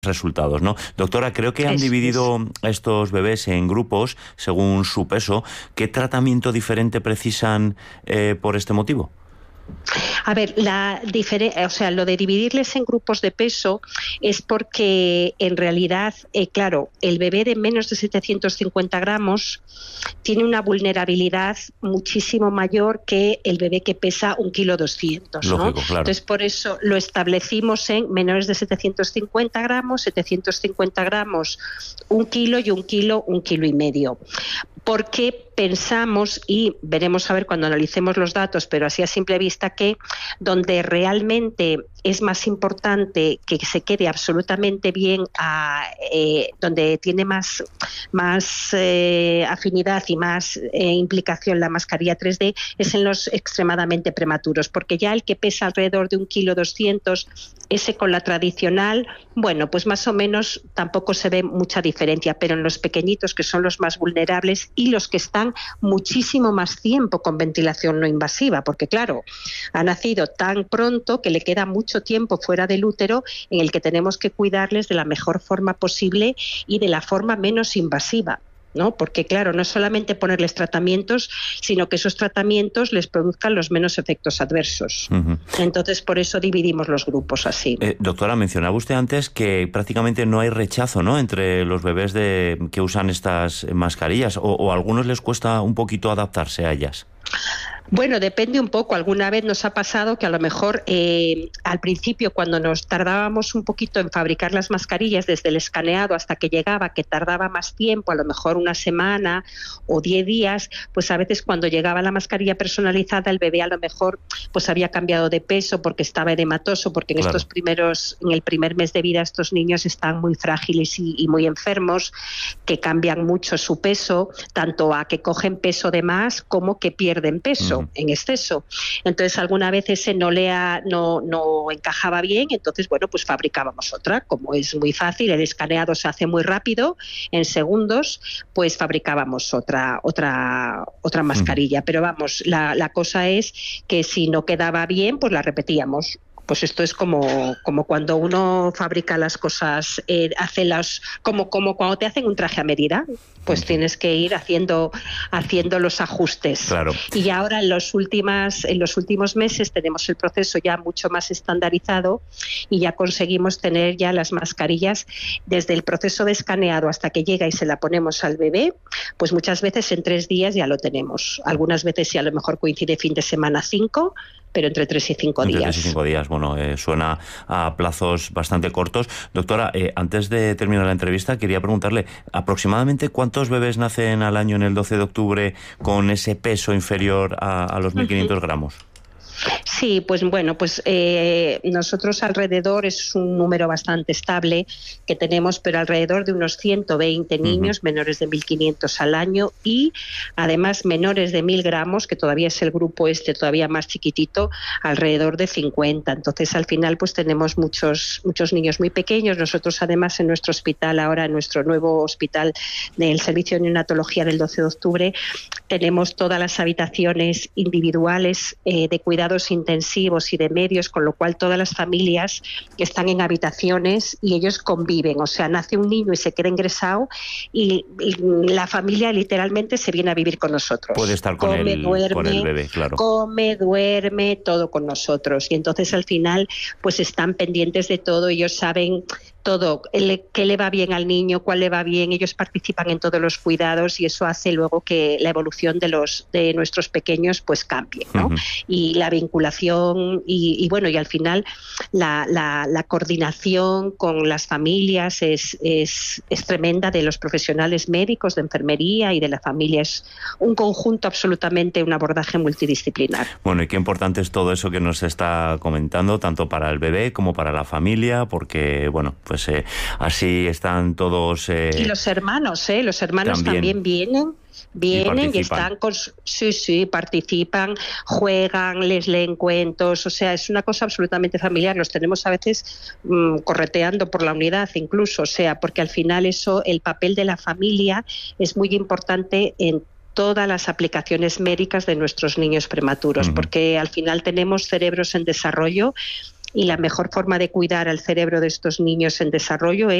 resultados, ¿no? Doctora, creo que han dividido a estos bebés en grupos según su peso. ¿Qué tratamiento diferente precisan por este motivo? A ver, lo de dividirles en grupos de peso es porque en realidad, claro, el bebé de menos de 750 gramos tiene una vulnerabilidad muchísimo mayor que el bebé que pesa 1,2 kg, ¿no? Lógico, claro. Entonces, por eso lo establecimos en menores de 750 gramos, 750 gramos, 1 kilo y 1 kilo, 1,5 kilos. Porque pensamos, y veremos a ver cuando analicemos los datos, pero así a simple vista, que donde realmente es más importante que se quede absolutamente bien, donde tiene más afinidad y más implicación la mascarilla 3D, es en los extremadamente prematuros, porque ya el que pesa alrededor de 1,2 kg, ese con la tradicional, bueno, pues más o menos tampoco se ve mucha diferencia, pero en los pequeñitos, que son los más vulnerables y los que están muchísimo más tiempo con ventilación no invasiva, porque claro, ha nacido tan pronto que le queda mucho tiempo fuera del útero en el que tenemos que cuidarles de la mejor forma posible y de la forma menos invasiva, ¿no? Porque claro, no es solamente ponerles tratamientos, sino que esos tratamientos les produzcan los menos efectos adversos. Uh-huh. Entonces, por eso dividimos los grupos así. Doctora, mencionaba usted antes que prácticamente no hay rechazo, ¿no?, entre los bebés que usan estas mascarillas, o a algunos les cuesta un poquito adaptarse a ellas. Bueno, depende un poco. Alguna vez nos ha pasado que a lo mejor al principio, cuando nos tardábamos un poquito en fabricar las mascarillas, desde el escaneado hasta que llegaba, que tardaba más tiempo, a lo mejor una semana o 10 días, pues a veces cuando llegaba la mascarilla personalizada, el bebé a lo mejor pues había cambiado de peso porque estaba edematoso, porque en en el primer mes de vida estos niños están muy frágiles y muy enfermos, que cambian mucho su peso, tanto a que cogen peso de más como que pierden peso en exceso. Entonces alguna vez ese no encajaba bien, entonces bueno, pues fabricábamos otra. Como es muy fácil, el escaneado se hace muy rápido, en segundos, pues fabricábamos otra mascarilla. Pero vamos, la cosa es que si no quedaba bien, pues la repetíamos. Pues esto es como cuando uno fabrica las cosas, como cuando te hacen un traje a medida, pues tienes que ir haciendo los ajustes. Claro. Y ahora en los últimos meses tenemos el proceso ya mucho más estandarizado y ya conseguimos tener ya las mascarillas desde el proceso de escaneado hasta que llega y se la ponemos al bebé, pues muchas veces en 3 días ya lo tenemos. Algunas veces sí, a lo mejor coincide fin de semana 5, pero entre 3 y 5 días. Entre 3 y 5 días, bueno, suena a plazos bastante cortos. Doctora, antes de terminar la entrevista, quería preguntarle, ¿aproximadamente cuántos bebés nacen al año en el 12 de octubre con ese peso inferior a los 1.500 gramos? Sí, pues bueno, pues nosotros alrededor, es un número bastante estable que tenemos, pero alrededor de unos 120 niños menores de 1.500 al año, y además menores de 1.000 gramos, que todavía es el grupo todavía más chiquitito, alrededor de 50. Entonces al final pues tenemos muchos niños muy pequeños. Nosotros además en nuestro hospital, ahora en nuestro nuevo hospital del Servicio de Neonatología del 12 de octubre, tenemos todas las habitaciones individuales de cuidados intensivos y de medios, con lo cual todas las familias que están en habitaciones y ellos conviven, o sea, nace un niño y se queda ingresado y la familia literalmente se viene a vivir con nosotros. Puede estar con el bebé, claro. Come, duerme, todo con nosotros, y entonces al final pues están pendientes de todo, ellos saben todo, qué le va bien al niño, cuál le va bien, ellos participan en todos los cuidados y eso hace luego que la evolución de nuestros pequeños pues cambie, ¿no? Y la vinculación y bueno, y al final la coordinación con las familias es tremenda, de los profesionales médicos, de enfermería y de la familia. Es un conjunto absolutamente, un abordaje multidisciplinar. Bueno, y qué importante es todo eso que nos está comentando, tanto para el bebé como para la familia, porque bueno, pues así están todos. Y los hermanos también vienen y están participan, juegan, les leen cuentos, o sea, es una cosa absolutamente familiar. Los tenemos a veces correteando por la unidad incluso, o sea, porque al final el papel de la familia es muy importante en todas las aplicaciones médicas de nuestros niños prematuros, porque al final tenemos cerebros en desarrollo y la mejor forma de cuidar al cerebro de estos niños en desarrollo